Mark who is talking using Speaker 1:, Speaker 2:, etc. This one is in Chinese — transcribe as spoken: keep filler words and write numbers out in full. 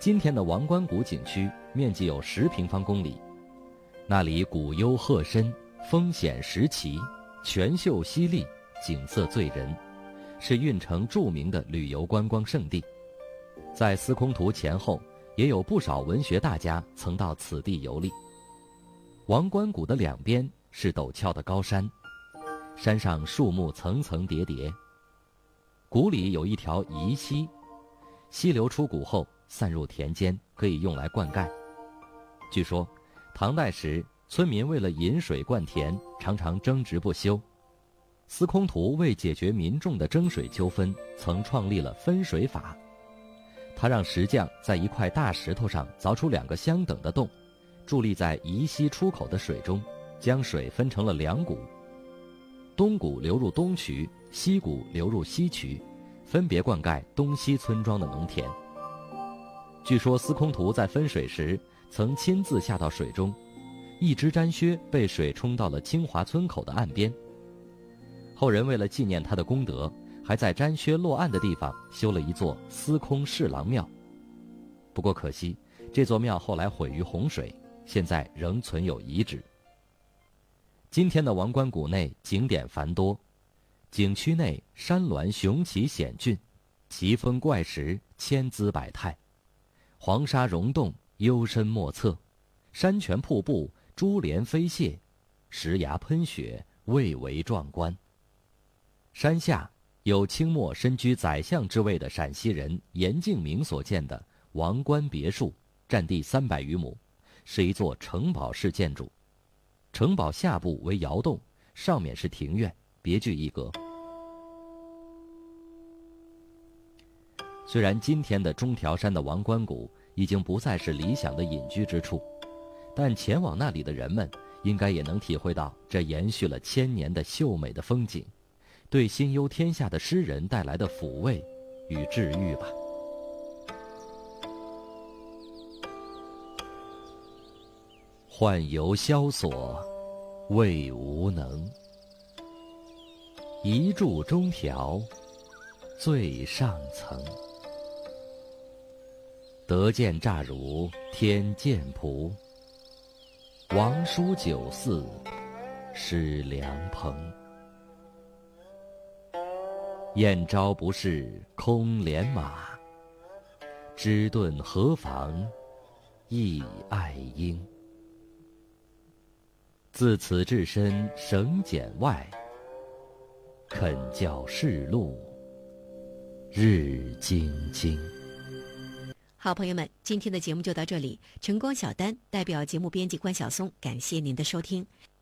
Speaker 1: 今天的王关谷景区面积有十平方公里，那里古幽壑深，峰险石奇，泉秀溪丽，景色醉人，是运城著名的旅游观光胜地。在司空图前后，也有不少文学大家曾到此地游历。王关谷的两边是陡峭的高山，山上树木层层叠叠。谷里有一条沂溪，溪流出谷后散入田间，可以用来灌溉。据说唐代时村民为了引水灌田，常常争执不休。司空图为解决民众的争水纠纷，曾创立了分水法。他让石匠在一块大石头上凿出两个相等的洞，伫立在沂溪出口的水中，将水分成了两股，东谷流入东渠，西谷流入西渠，分别灌溉东西村庄的农田。据说司空图在分水时曾亲自下到水中，一只毡靴被水冲到了清华村口的岸边。后人为了纪念他的功德，还在毡靴落岸的地方修了一座司空侍郎庙。不过可惜，这座庙后来毁于洪水，现在仍存有遗址。今天的王关谷内景点繁多，景区内山峦雄奇险峻，奇峰怪石千姿百态，黄沙溶洞幽深莫测，山泉瀑布珠帘飞泻，石崖喷雪蔚为壮观。山下有清末身居宰相之位的陕西人严敬明所建的王关别墅，占地三百余亩，是一座城堡式建筑。城堡下部为窑洞，上面是庭院，别具一格。虽然今天的中条山的王关谷已经不再是理想的隐居之处，但前往那里的人们应该也能体会到这延续了千年的秀美的风景，对心忧天下的诗人带来的抚慰与治愈吧。宦游萧索未无能，一柱中条最上层。得见乍如天剑仆，王叔酒肆施良朋。燕昭不是空连马，枝盾何妨忆爱鹰。自此置身省检外，肯教世路日精精。
Speaker 2: 好朋友们，今天的节目就到这里。晨光小丹代表节目编辑关晓松，感谢您的收听。